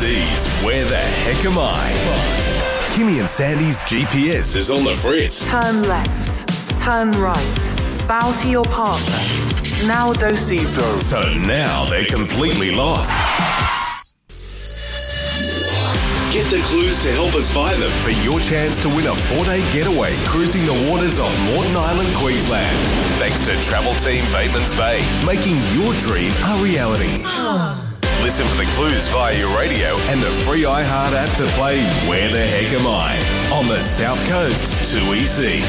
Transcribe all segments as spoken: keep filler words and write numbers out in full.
E's Where the Heck Am I? Kimmy and Sandy's G P S is on the fritz. Turn left, turn right, bow to your partner. Now dos y dos. So now they're completely lost. Get the clues to help us find them for your chance to win a four-day getaway cruising the waters of Moreton Island, Queensland. Thanks to Travel Team Bateman's Bay, making your dream a reality. Listen for the clues via your radio and the free iHeart app to play Where the Heck Am I? On the South Coast, two E C.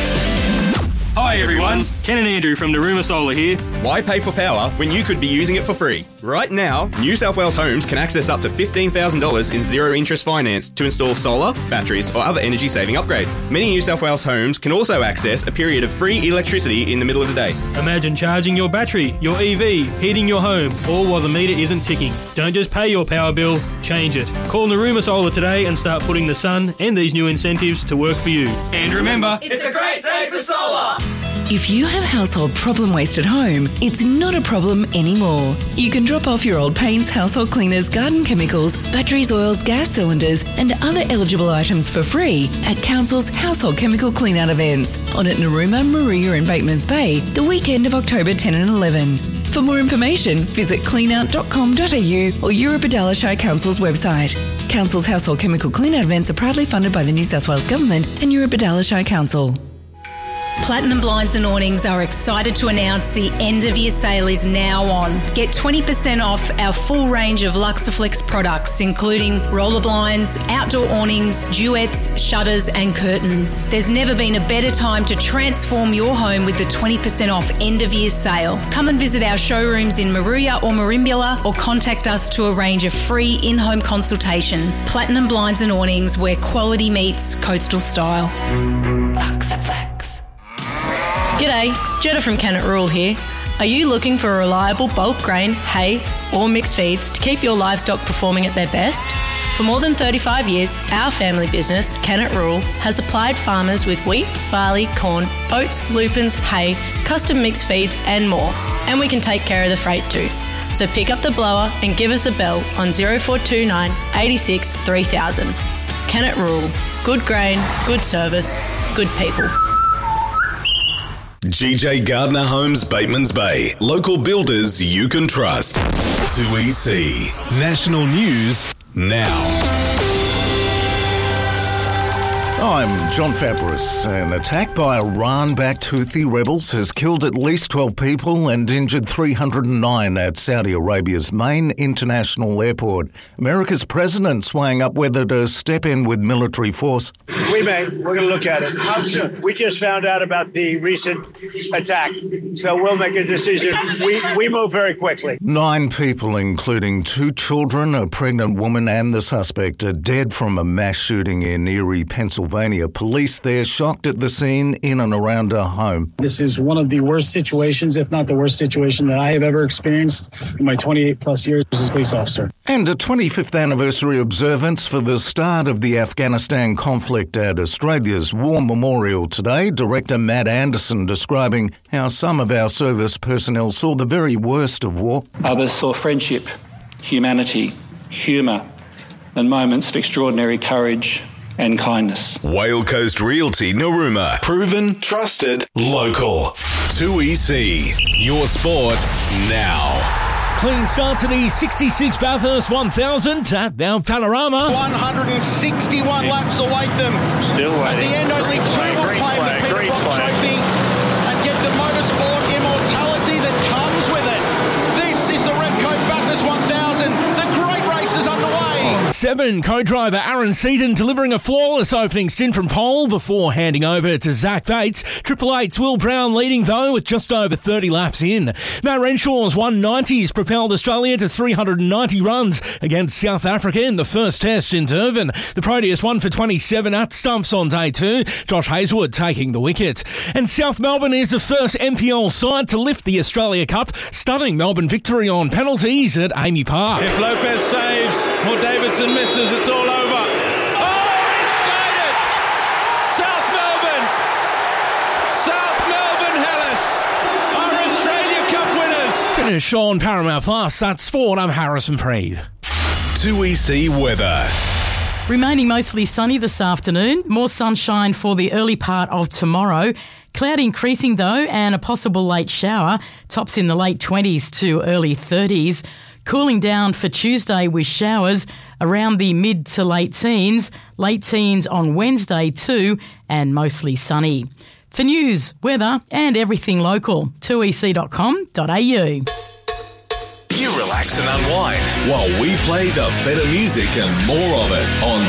Hi everyone, Ken and Andrew from Naruma Solar here. Why pay for power when you could be using it for free? Right now, New South Wales homes can access up to fifteen thousand dollars in zero-interest finance to install solar, batteries or other energy-saving upgrades. Many New South Wales homes can also access a period of free electricity in the middle of the day. Imagine charging your battery, your E V, heating your home, all while the meter isn't ticking. Don't just pay your power bill, change it. Call Naruma Solar today and start putting the sun and these new incentives to work for you. And remember, it's a great day for solar! If you have household problem waste at home, it's not a problem anymore. You can drop off your old paints, household cleaners, garden chemicals, batteries, oils, gas cylinders and other eligible items for free at Council's household chemical clean-out events on at Naruma, Maria and Bateman's Bay the weekend of October tenth and eleventh. For more information, visit clean out dot com dot a u or Eurobodalla Shire Council's website. Council's household chemical clean-out events are proudly funded by the New South Wales Government and Eurobodalla Shire Council. Platinum Blinds and Awnings are excited to announce the end of year sale is now on. Get twenty percent off our full range of Luxaflex products, including roller blinds, outdoor awnings, duets, shutters and curtains. There's never been a better time to transform your home with the twenty percent off end of year sale. Come and visit our showrooms in Maruya or Merimbula or contact us to arrange a free in-home consultation. Platinum Blinds and Awnings, where quality meets coastal style. Luxaflex. G'day, Jetta from Cannock Rural here. Are you looking for a reliable bulk grain, hay or mixed feeds to keep your livestock performing at their best? For more than thirty-five years, our family business, Cannock Rural, has supplied farmers with wheat, barley, corn, oats, lupins, hay, custom mixed feeds and more. And we can take care of the freight too. So pick up the blower and give us a bell on zero four two nine, eight six, three thousand. Cannock Rural. Good grain, good service, good people. G J Gardner Homes, Bateman's Bay. Local builders you can trust. two E C. National News now. I'm John Fabris. An attack by Iran-backed Houthi rebels has killed at least twelve people and injured three hundred nine at Saudi Arabia's main international airport. America's president swaying up whether to step in with military force. We may. We're going to look at it. How soon? We just found out about the recent attack, so we'll make a decision. We, we move very quickly. Nine people, including two children, a pregnant woman and the suspect, are dead from a mass shooting in Erie, Pennsylvania. Police there shocked at the scene in and around her home. This is one of the worst situations, if not the worst situation that I have ever experienced in my twenty-eight plus years as a police officer. And a twenty-fifth anniversary observance for the start of the Afghanistan conflict at Australia's War Memorial today. Director Matt Anderson describing how some of our service personnel saw the very worst of war. Others saw friendship, humanity, humour, and moments of extraordinary courage and kindness. Whale Coast Realty Naruma. Proven, trusted, local. two E C. Your sport now. Clean start to the sixty-six Bathurst one thousand at Mount Panorama. one hundred sixty-one laps await them. Still waiting. At the end, only two will claim the Peter Brock Trophy and get the motorsport immortality that comes with it. This is the Repco Bathurst one thousand. The great race is underway. Seven, co-driver Aaron Seaton delivering a flawless opening stint from pole before handing over to Zach Bates. Triple Eight's Will Brown leading though with just over thirty laps in. Matt Renshaw's one nineties propelled Australia to three hundred ninety runs against South Africa in the first test in Durban. The Proteus won for twenty-seven at stumps on day two. Josh Hazelwood taking the wicket. And South Melbourne is the first N P L side to lift the Australia Cup, stunning Melbourne victory on penalties at Amy Park. If Lopez saves or Davidson misses, it's all over. Oh, he skated! South Melbourne! South Melbourne Hellas are Australia Cup winners! Finish on Paramount Plus. That's sport. I'm Harrison Preeve. two E C weather. Remaining mostly sunny this afternoon. More sunshine for the early part of tomorrow. Cloud increasing though, and a possible late shower. Tops in the late twenties to early thirties. Cooling down for Tuesday with showers around the mid to late teens. Late teens on Wednesday too, and mostly sunny. For news, weather and everything local, two e c dot com dot a u. You relax and unwind while we play the better music and more of it on